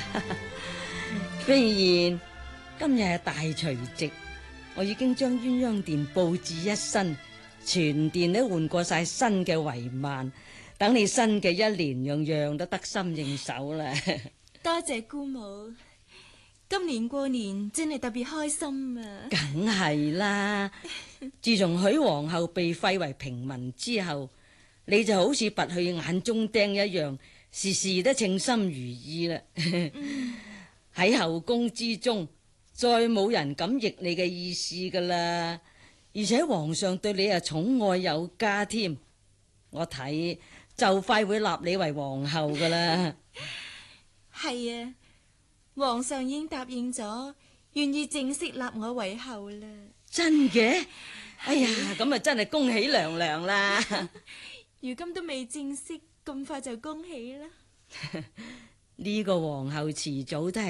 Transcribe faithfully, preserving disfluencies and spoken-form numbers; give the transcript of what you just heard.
飛燕，今日係大除夕，我已經將鴛鴦殿布置一新，全殿都換過晒新嘅帷幔，等你新嘅一年樣樣都得心應手啦。 多謝姑母，今年過年真係特別開心啊！ 梗係啦，自從許皇后被廢為平民之後，你就好似拔去眼中釘一樣，事事都稱心如意啦。喺後宮之中，再冇人敢逆你嘅意思噶啦，而且皇上對你啊寵愛有加添，我睇就快會立你為皇后噶啦。 係啊，皇上已經答應咗，願意正式立我為后啦。 真嘅？哎呀，咁啊真係恭喜娘娘啦！ 如今都未正式，咁快就恭喜啦。 呢個皇后遲早都係